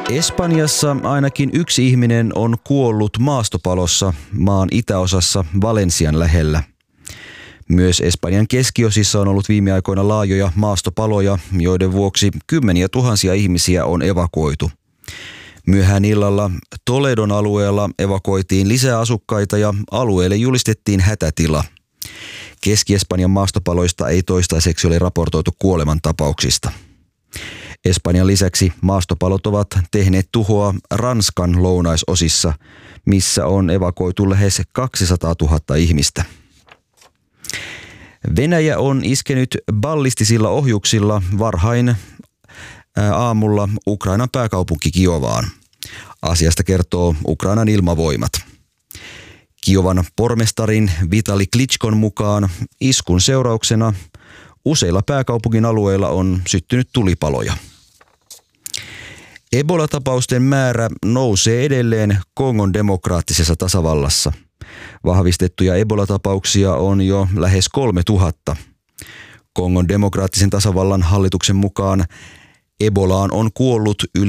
Espanjassa ainakin yksi ihminen on kuollut maastopalossa maan itäosassa Valensian lähellä. Myös Espanjan keskiosissa on ollut viime aikoina laajoja maastopaloja, joiden vuoksi kymmeniä tuhansia ihmisiä on evakuoitu. Myöhään illalla Toledon alueella evakuoitiin lisää asukkaita ja alueelle julistettiin hätätila. Keski-Espanjan maastopaloista ei toistaiseksi ole raportoitu kuolemantapauksista. Espanjan lisäksi maastopalot ovat tehneet tuhoa Ranskan lounaisosissa, missä on evakuoitu lähes 200 000 ihmistä. Venäjä on iskenyt ballistisilla ohjuksilla varhain aamulla Ukrainan pääkaupunki Kiovaan. Asiasta kertoo Ukrainan ilmavoimat. Kiovan pormestarin Vitali Klitschkon mukaan iskun seurauksena useilla pääkaupungin alueilla on syttynyt tulipaloja. Ebola-tapausten määrä nousee edelleen Kongon demokraattisessa tasavallassa. Vahvistettuja Ebola-tapauksia on jo lähes 3000. Kongon demokraattisen tasavallan hallituksen mukaan Ebolaan on kuollut yli